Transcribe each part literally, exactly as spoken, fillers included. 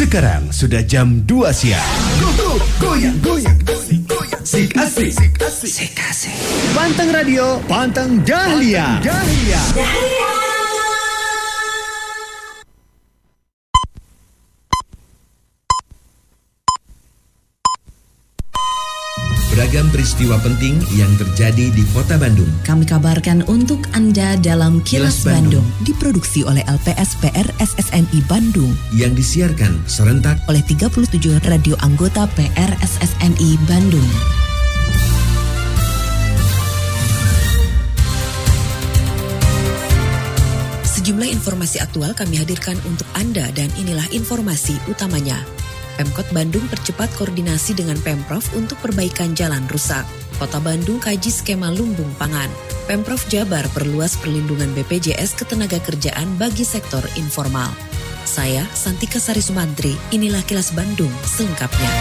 Sekarang sudah jam dua siang. Go, go, goyang, goyang, goyang, goyang. Sik asik, sik asik, sik asik. Pantang Radio, Pantang Dahlia. Dahlia. Dahlia. Beragam peristiwa penting yang terjadi di Kota Bandung kami kabarkan untuk Anda dalam Kilas, Kilas Bandung. Bandung diproduksi oleh L P S P R S S N I Bandung yang disiarkan serentak oleh tiga puluh tujuh radio anggota P R S S N I Bandung. Sejumlah informasi aktual kami hadirkan untuk Anda dan inilah informasi utamanya. Pemkot Bandung percepat koordinasi dengan Pemprov untuk perbaikan jalan rusak. Kota Bandung kaji skema lumbung pangan. Pemprov Jabar perluas perlindungan B P J S ketenagakerjaan bagi sektor informal. Saya Santika Sari Sumantri, inilah Kilas Bandung selengkapnya.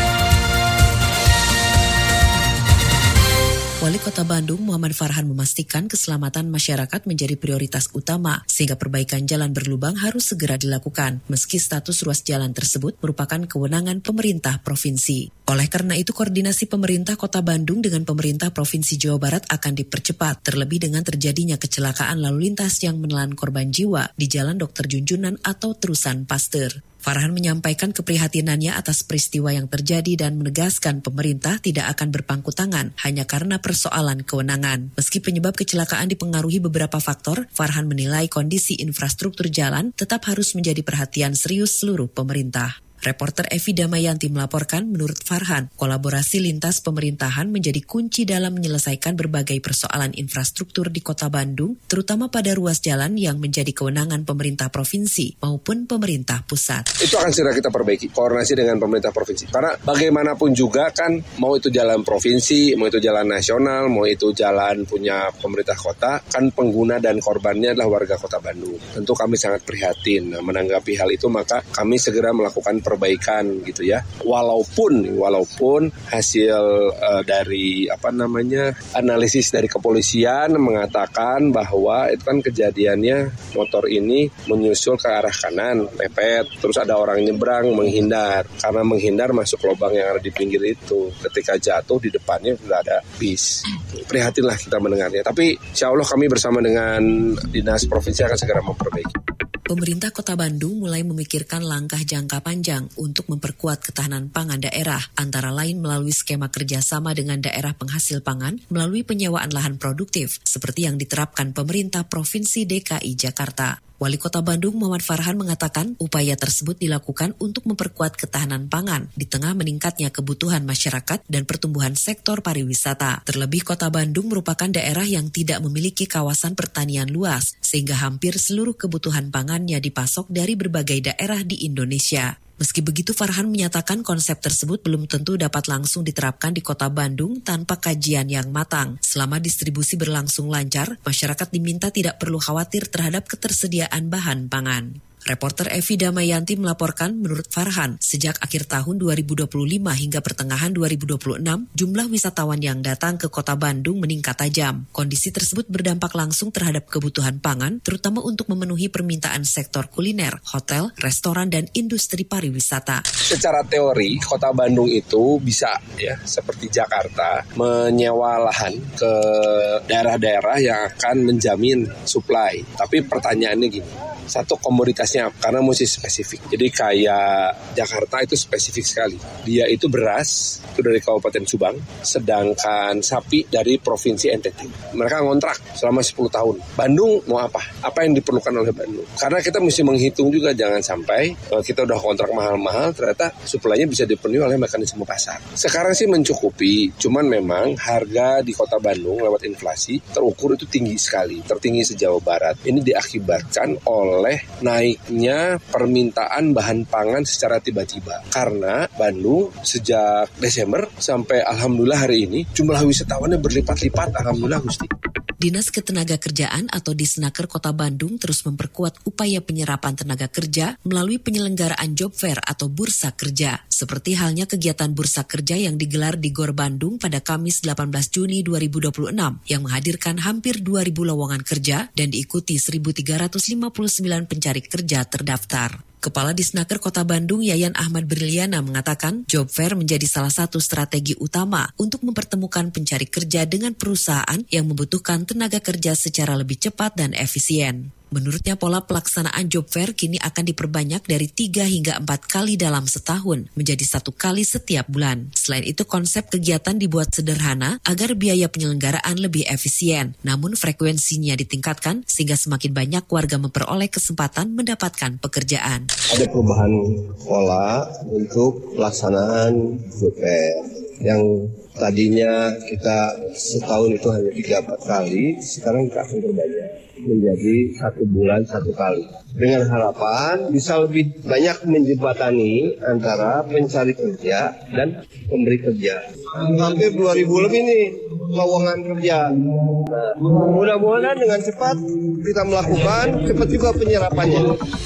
Wali Kota Bandung Muhammad Farhan memastikan keselamatan masyarakat menjadi prioritas utama sehingga perbaikan jalan berlubang harus segera dilakukan meski status ruas jalan tersebut merupakan kewenangan pemerintah provinsi. Oleh karena itu koordinasi pemerintah Kota Bandung dengan pemerintah Provinsi Jawa Barat akan dipercepat terlebih dengan terjadinya kecelakaan lalu lintas yang menelan korban jiwa di Jalan Dokter Junjunan atau terusan Pasteur. Farhan menyampaikan keprihatinannya atas peristiwa yang terjadi dan menegaskan pemerintah tidak akan berpangku tangan hanya karena persoalan kewenangan. Meski penyebab kecelakaan dipengaruhi beberapa faktor, Farhan menilai kondisi infrastruktur jalan tetap harus menjadi perhatian serius seluruh pemerintah. Reporter Evi Damayanti melaporkan, menurut Farhan, kolaborasi lintas pemerintahan menjadi kunci dalam menyelesaikan berbagai persoalan infrastruktur di Kota Bandung, terutama pada ruas jalan yang menjadi kewenangan pemerintah provinsi maupun pemerintah pusat. Itu akan segera kita perbaiki, koordinasi dengan pemerintah provinsi. Karena bagaimanapun juga kan, mau itu jalan provinsi, mau itu jalan nasional, mau itu jalan punya pemerintah kota, kan pengguna dan korbannya adalah warga Kota Bandung. Tentu kami sangat prihatin. Nah, menanggapi hal itu, maka kami segera melakukan perbaikan perbaikan gitu ya. Walaupun walaupun hasil uh, dari apa namanya analisis dari kepolisian mengatakan bahwa itu kan kejadiannya motor ini menyusul ke arah kanan, mepet, terus ada orang nyebrang menghindar. Karena menghindar masuk lubang yang ada di pinggir itu. Ketika jatuh di depannya sudah ada bis. Prihatinlah kita mendengarnya. Tapi insya Allah kami bersama dengan Dinas Provinsi akan segera memperbaiki. Pemerintah Kota Bandung mulai memikirkan langkah jangka panjang untuk memperkuat ketahanan pangan daerah, antara lain melalui skema kerjasama dengan daerah penghasil pangan melalui penyewaan lahan produktif, seperti yang diterapkan pemerintah Provinsi D K I Jakarta. Wali Kota Bandung Muhammad Farhan mengatakan upaya tersebut dilakukan untuk memperkuat ketahanan pangan di tengah meningkatnya kebutuhan masyarakat dan pertumbuhan sektor pariwisata. Terlebih Kota Bandung merupakan daerah yang tidak memiliki kawasan pertanian luas, sehingga hampir seluruh kebutuhan pangannya dipasok dari berbagai daerah di Indonesia. Meski begitu, Farhan menyatakan konsep tersebut belum tentu dapat langsung diterapkan di Kota Bandung tanpa kajian yang matang. Selama distribusi berlangsung lancar, masyarakat diminta tidak perlu khawatir terhadap ketersediaan bahan pangan. Reporter Evi Damayanti melaporkan, menurut Farhan, sejak akhir tahun dua ribu dua puluh lima hingga pertengahan dua ribu dua puluh enam, jumlah wisatawan yang datang ke Kota Bandung meningkat tajam. Kondisi tersebut berdampak langsung terhadap kebutuhan pangan, terutama untuk memenuhi permintaan sektor kuliner, hotel, restoran, dan industri pariwisata. Secara teori, Kota Bandung itu bisa, ya, seperti Jakarta, menyewa lahan ke daerah-daerah yang akan menjamin supply. Tapi pertanyaannya gini, satu komoditasnya karena mesti spesifik. Jadi kayak Jakarta itu spesifik sekali. Dia itu beras itu dari Kabupaten Subang, sedangkan sapi dari Provinsi N T T. Mereka ngontrak selama sepuluh tahun. Bandung mau apa? Apa yang diperlukan oleh Bandung? Karena kita mesti menghitung juga, jangan sampai kita udah kontrak mahal-mahal ternyata suplainya bisa dipenuhi oleh mekanisme pasar. Sekarang sih mencukupi, cuman memang harga di Kota Bandung lewat inflasi terukur itu tinggi sekali, tertinggi se-Jawa Barat. Ini diakibatkan oleh oleh naiknya permintaan bahan pangan secara tiba-tiba. Karena Bandung sejak Desember sampai alhamdulillah hari ini jumlah wisatawannya berlipat-lipat, alhamdulillah Gusti. Dinas Ketenagakerjaan atau Disnaker Kota Bandung terus memperkuat upaya penyerapan tenaga kerja melalui penyelenggaraan job fair atau bursa kerja. Seperti halnya kegiatan bursa kerja yang digelar di Gor Bandung pada Kamis delapan belas Juni dua ribu dua puluh enam yang menghadirkan hampir dua ribu lowongan kerja dan diikuti seribu tiga ratus lima puluh sembilan pencari kerja terdaftar. Kepala Disnaker Kota Bandung Yayan Ahmad Briliana mengatakan job fair menjadi salah satu strategi utama untuk mempertemukan pencari kerja dengan perusahaan yang membutuhkan tenaga kerja secara lebih cepat dan efisien. Menurutnya pola pelaksanaan job fair kini akan diperbanyak dari tiga hingga empat kali dalam setahun menjadi satu kali setiap bulan. Selain itu konsep kegiatan dibuat sederhana agar biaya penyelenggaraan lebih efisien, namun frekuensinya ditingkatkan sehingga semakin banyak warga memperoleh kesempatan mendapatkan pekerjaan. Ada perubahan pola untuk pelaksanaan job fair yang tadinya kita setahun itu hanya tiga empat kali, sekarang kita akan berbanyak menjadi satu bulan satu kali. Dengan harapan bisa lebih banyak menjembatani antara pencari kerja dan pemberi kerja. Hampir dua ribu lebih nih lowongan kerja. Nah, mudah-mudahan dengan cepat kita melakukan, cepat juga penyerapannya.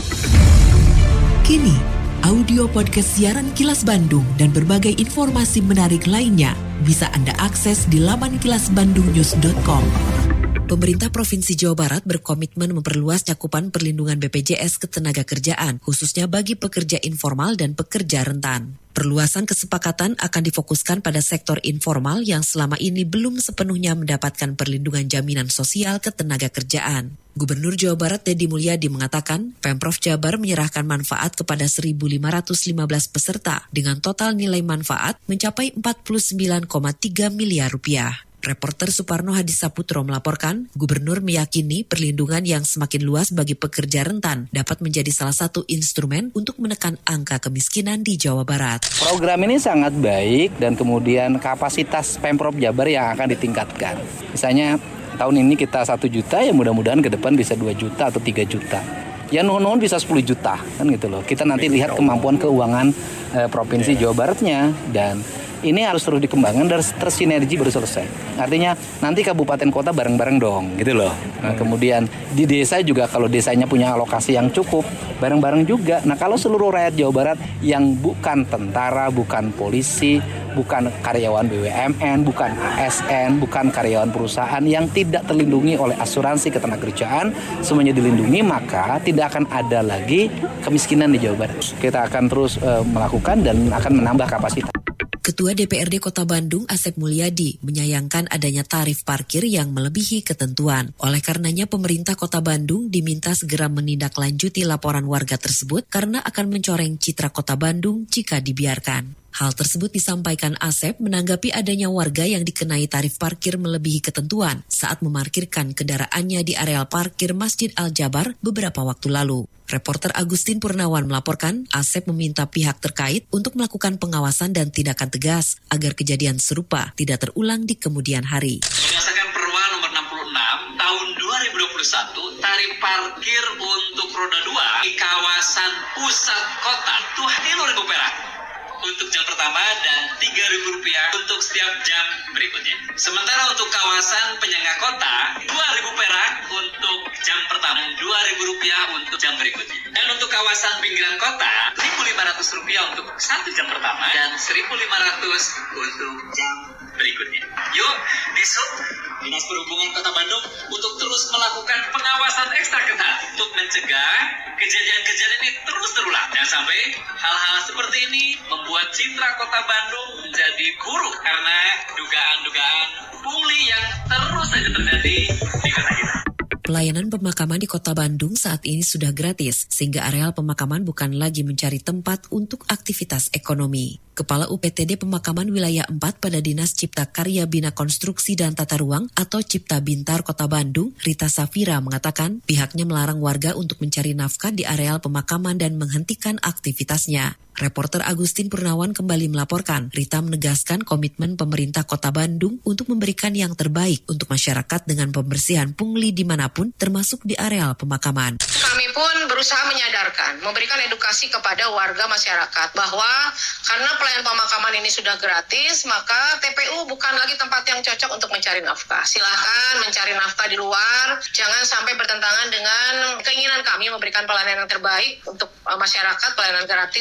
Kini, audio podcast siaran Kilas Bandung dan berbagai informasi menarik lainnya bisa Anda akses di laman kilas bandung news dot com. Pemerintah Provinsi Jawa Barat berkomitmen memperluas cakupan perlindungan B P J S Ketenagakerjaan, khususnya bagi pekerja informal dan pekerja rentan. Perluasan kesepakatan akan difokuskan pada sektor informal yang selama ini belum sepenuhnya mendapatkan perlindungan jaminan sosial ketenagakerjaan. Gubernur Jawa Barat Deddy Mulyadi mengatakan, Pemprov Jabar menyerahkan manfaat kepada seribu lima ratus lima belas peserta dengan total nilai manfaat mencapai empat puluh sembilan koma tiga miliar rupiah. Reporter Suparno Hadisaputro melaporkan, Gubernur meyakini perlindungan yang semakin luas bagi pekerja rentan dapat menjadi salah satu instrumen untuk menekan angka kemiskinan di Jawa Barat. Program ini sangat baik dan kemudian kapasitas Pemprov Jabar yang akan ditingkatkan. Misalnya tahun ini kita satu juta, ya mudah-mudahan ke depan bisa dua juta atau tiga juta. Ya nuhun-nuhun bisa sepuluh juta, kan gitu loh. Kita nanti lihat kemampuan keuangan eh, Provinsi Jawa Baratnya dan ini harus terus dikembangkan dan tersinergi baru selesai. Artinya nanti kabupaten kota bareng-bareng dong, gitu loh. Nah, kemudian di desa juga kalau desanya punya alokasi yang cukup, bareng-bareng juga. Nah kalau seluruh rakyat Jawa Barat yang bukan tentara, bukan polisi, bukan karyawan B U M N, bukan A S N, bukan karyawan perusahaan yang tidak terlindungi oleh asuransi ketenagakerjaan, semuanya dilindungi, maka tidak akan ada lagi kemiskinan di Jawa Barat. Kita akan terus uh, melakukan dan akan menambah kapasitas. Ketua D P R D Kota Bandung Asep Mulyadi menyayangkan adanya tarif parkir yang melebihi ketentuan. Oleh karenanya pemerintah Kota Bandung diminta segera menindaklanjuti laporan warga tersebut karena akan mencoreng citra Kota Bandung jika dibiarkan. Hal tersebut disampaikan Asep menanggapi adanya warga yang dikenai tarif parkir melebihi ketentuan saat memarkirkan kendaraannya di areal parkir Masjid Al-Jabar beberapa waktu lalu. Reporter Agustin Purnawan melaporkan, Asep meminta pihak terkait untuk melakukan pengawasan dan tindakan tegas agar kejadian serupa tidak terulang di kemudian hari. Berdasarkan Perwa nomor enam puluh enam tahun dua ribu dua puluh satu, tarif parkir untuk roda dua di kawasan pusat kota itu hanya lima ribu perak untuk jam pertama dan tiga ribu rupiah untuk setiap jam berikutnya. Sementara untuk kawasan penyangga kota, dua ribu perak untuk jam pertama dan dua ribu rupiah untuk jam berikutnya. Dan untuk kawasan pinggiran kota, seribu lima ratus rupiah untuk satu jam pertama dan seribu lima ratus untuk jam berikutnya. Yuk, disub Dinas Perhubungan Kota Bandung untuk terus melakukan pengawasan ekstra ketat untuk mencegah kejadian-kejadian ini terus terulang. Jangan sampai hal-hal seperti ini membuat citra Kota Bandung menjadi buruk karena dugaan-dugaan pungli yang terus saja terjadi di kota kita. Pelayanan pemakaman di Kota Bandung saat ini sudah gratis, sehingga areal pemakaman bukan lagi mencari tempat untuk aktivitas ekonomi. Kepala U P T D Pemakaman Wilayah empat pada Dinas Cipta Karya Bina Konstruksi dan Tata Ruang atau Cipta Bintar Kota Bandung, Rita Safira mengatakan pihaknya melarang warga untuk mencari nafkah di areal pemakaman dan menghentikan aktivitasnya. Reporter Agustin Purnawan kembali melaporkan, Rita menegaskan komitmen pemerintah Kota Bandung untuk memberikan yang terbaik untuk masyarakat dengan pembersihan pungli dimanapun, termasuk di areal pemakaman. Kami pun berusaha menyadarkan, memberikan edukasi kepada warga masyarakat bahwa karena pelayanan pemakaman ini sudah gratis, maka T P U bukan lagi tempat yang cocok untuk mencari nafkah. Silakan mencari nafkah di luar, jangan sampai bertentangan dengan keinginan kami memberikan pelayanan yang terbaik untuk masyarakat, pelayanan gratis tanpa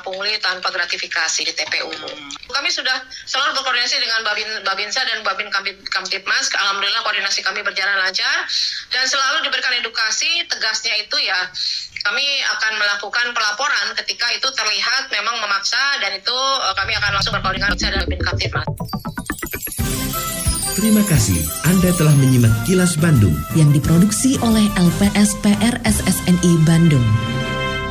pungli tanpa gratifikasi di T P U. Kami sudah selalu berkoordinasi dengan Babin, Babinsa dan Babin Kamtibmas. Alhamdulillah koordinasi kami berjalan lancar dan selalu diberikan edukasi. Tegasnya itu ya kami akan melakukan pelaporan ketika itu terlihat memang memaksa, dan itu kami akan langsung berkoordinasi dengan Babin Kamtibmas. Terima kasih Anda telah menyimak Kilas Bandung yang diproduksi oleh L P S P R S S N I Bandung.